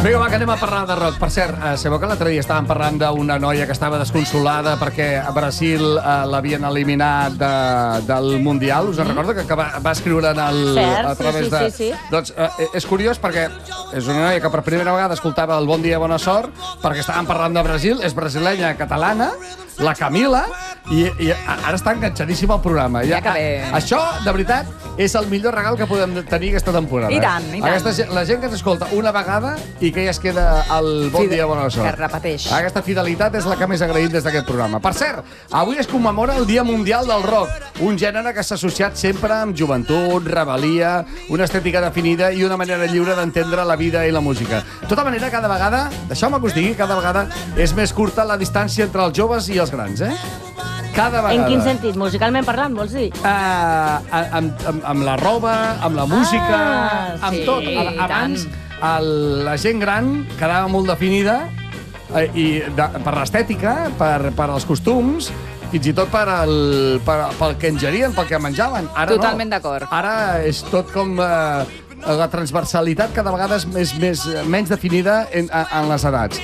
Vinga, va, que anem a parlar de rock. Per cert, sabeu que l'altre dia estàvem parlant d'una noia que estava desconsolada perquè a Brasil l'havien eliminat del Mundial. Us en recordo que va escriure a través de... Sí. Doncs és curiós perquè és una noia que per primera vegada escoltava el Bon Dia, Bona Sort, perquè estàvem parlant de Brasil, és brasilenya, catalana, la Camila, i ara està enganxadíssima al programa. Ja que bé. Això, de veritat, és el millor regal que podem tenir aquesta temporada. I tant, i tant. La gent que ens escolta una vegada i que ja es queda el Bon Dia, Bona Sort. Que repeteix. Aquesta fidelitat és la que més agraït des d'aquest programa. Per cert, avui es commemora el Dia Mundial del Rock, un gènere que s'ha associat sempre amb joventut, rebel·lia, una estètica definida i una manera lliure d'entendre la vida i la música. De tota manera, cada vegada, deixeu-me que us digui, cada vegada és més curta la distància entre els joves i els grans, Cada vegada. En quin sentit? Musicalment parlant, vols dir? Amb la roba, amb la música, amb sí, tot. Abans, la gent gran quedava molt definida per l'estètica, per els costums, fins i tot pel que engerien, pel que menjaven. Ara Totalment d'acord. Ara és tot com... la transversalitat cada vegada és menys definida en les edats.